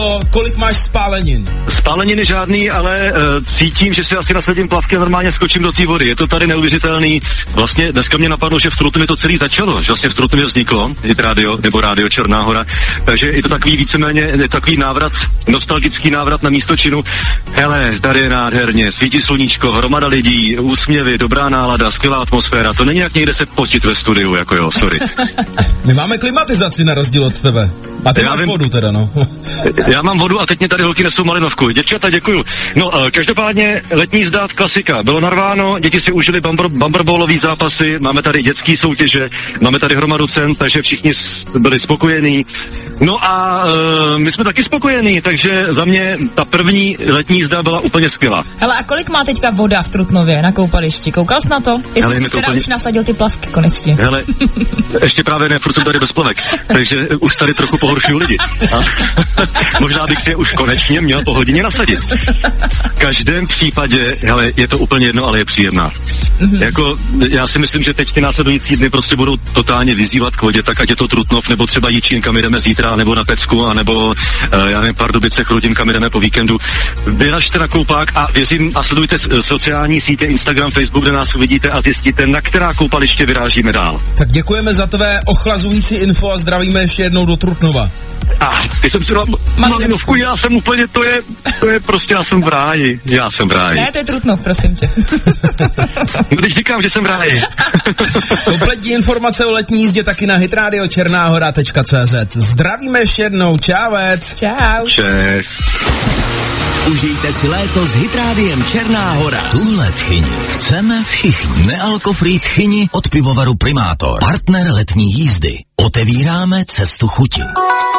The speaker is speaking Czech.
Kolik máš spálenin? Spáleniny žádný, ale cítím, že si asi nasadím plavky a normálně skočím do té vody. Je to tady neuvěřitelný. Vlastně dneska mě napadlo, že v Trutnově to celý začalo, že vlastně v Trutnově vzniklo rádio, nebo rádio Černá Hora. Takže je to takový víceméně, takový návrat, nostalgický návrat na místo činu. Hele, tady je nádherně, svítí sluníčko, hromada lidí, úsměvy, dobrá nálada, skvělá atmosféra. To není jak někde se potit ve studiu, jako jo, sorry. My máme klimatizaci na rozdíl od tebe. A ty máš vodu teda, no. Já mám vodu a teď mě tady holky nesou malinovku. Děvčata, děkuju. No, každopádně letní jízda klasika. Bylo narváno, děti si užili bumperballový zápasy, máme tady dětský soutěže, máme tady hromadu cen, takže všichni byli spokojení. No a my jsme taky spokojení, takže za mě ta první letní jízda byla úplně skvělá. Hele, a kolik má teďka voda v Trutnově na koupališti? Koukal jsi na to? Jestli jsi teda už nasadil ty plavky konečně. Hele, ještě právě ne, furt jsem tady bez plavek, takže už tady trochu pohoršuju lidi. A možná bych si je už konečně měl po hodině nasadit. V každém případě, hele, je to úplně jedno, ale je příjemná. Jako, já si myslím, že teď ty následující dny prostě budou totálně vyzývat k vodě, tak ať je to Trutnov, nebo třeba Jičín, kam jdeme zítra, nebo na Pecku, anebo já nevím, Pardubice, Chrudim, kam jdeme po víkendu. Vyražte na koupák a věřím a sledujte sociální sítě, Instagram, Facebook, kde nás uvidíte a zjistíte, na která koupaliště vyrážíme dál. Tak děkujeme za tvé ochlazující info a zdravíme ještě jednou do Trutnova. Ty jsem si dal malinovku, já jsem úplně, to je prostě, já jsem v ráji. Ne, to je Trutnov, prosím tě. Když říkám, že jsem v ráji. Kompletní informace o letní jízdě taky na hitradiocernahora.cz. Zdravíme ještě jednou, čávec. Čau. Čes. Užijte si léto s Hitrádiem Černá Hora. Tuhle tchyni chceme všichni. Nealkofree tchyni od pivovaru Primátor. Partner letní jízdy. Otevíráme cestu chuti.